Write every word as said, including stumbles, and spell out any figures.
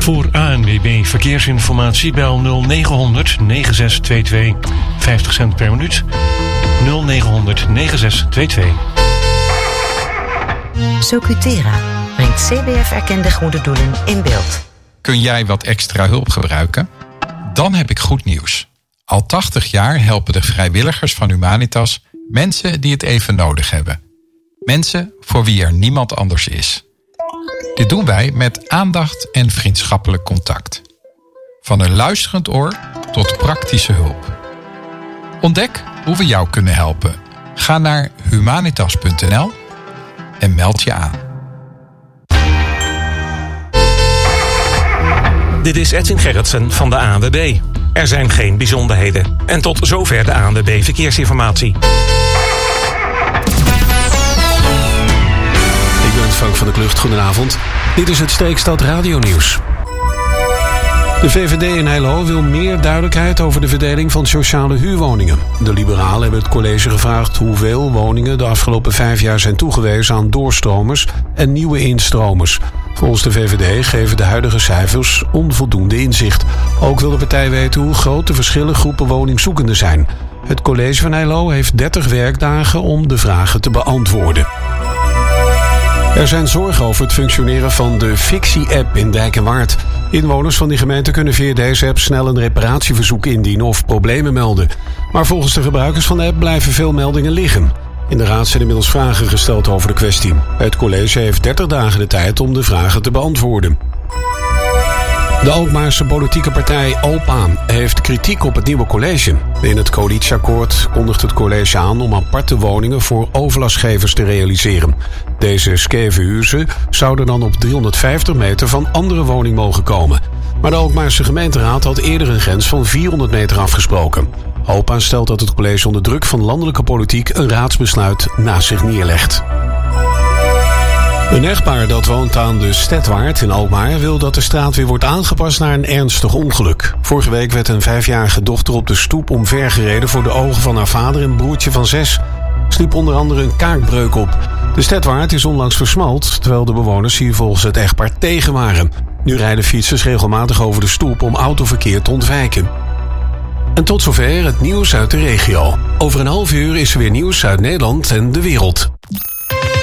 Voor A N W B Verkeersinformatie bel nul negen honderd negen zes twee twee. vijftig cent per minuut. nul negen honderd negen zes twee twee. Socutera brengt C B F-erkende goede doelen in beeld. Kun jij wat extra hulp gebruiken? Dan heb ik goed nieuws. Al tachtig jaar helpen de vrijwilligers van Humanitas mensen die het even nodig hebben. Mensen voor wie er niemand anders is. Dit doen wij met aandacht en vriendschappelijk contact. Van een luisterend oor tot praktische hulp. Ontdek hoe we jou kunnen helpen. Ga naar humanitas punt n l en meld je aan. Dit is Edwin Gerritsen van de A N W B. Er zijn geen bijzonderheden. En tot zover de A N W B Verkeersinformatie. Ik ben Frank van der Klucht. Goedenavond. Dit is het Streekstad Radio-nieuws. De V V D in Heilo wil meer duidelijkheid over de verdeling van sociale huurwoningen. De liberalen hebben het college gevraagd hoeveel woningen de afgelopen vijf jaar zijn toegewezen aan doorstromers en nieuwe instromers. Volgens de V V D geven de huidige cijfers onvoldoende inzicht. Ook wil de partij weten hoe groot de verschillende groepen woningzoekenden zijn. Het college van Heilo heeft dertig werkdagen om de vragen te beantwoorden. Er zijn zorgen over het functioneren van de Fictie-app in Dijk en Waard. Inwoners van die gemeente kunnen via deze app snel een reparatieverzoek indienen of problemen melden. Maar volgens de gebruikers van de app blijven veel meldingen liggen. In de raad zijn inmiddels vragen gesteld over de kwestie. Het college heeft dertig dagen de tijd om de vragen te beantwoorden. De Alkmaarse politieke partij ALPA heeft kritiek op het nieuwe college. In het coalitieakkoord kondigt het college aan om aparte woningen voor overlastgevers te realiseren. Deze scheve huizen zouden dan op driehonderdvijftig meter van andere woning mogen komen. Maar de Alkmaarse gemeenteraad had eerder een grens van vierhonderd meter afgesproken. ALPA stelt dat het college onder druk van landelijke politiek een raadsbesluit naast zich neerlegt. Een echtpaar dat woont aan de Stedwaard in Alkmaar wil dat de straat weer wordt aangepast naar een ernstig ongeluk. Vorige week werd een vijfjarige dochter op de stoep omvergereden voor de ogen van haar vader en broertje van zes. Sliep onder andere een kaakbreuk op. De Stedwaard is onlangs versmald, terwijl de bewoners hier volgens het echtpaar tegen waren. Nu rijden fietsers regelmatig over de stoep om autoverkeer te ontwijken. En tot zover het nieuws uit de regio. Over een half uur is er weer nieuws uit Nederland en de wereld.